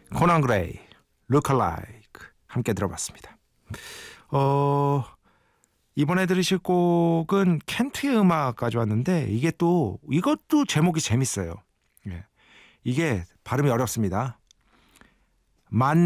코난 그레이, Look Alike 함께 들어봤습니다. 이번에 들으실 곡은 켄트의 음악 가져왔는데 이것도 제목이 재밌어요. 예. 이게 발음이 어렵습니다.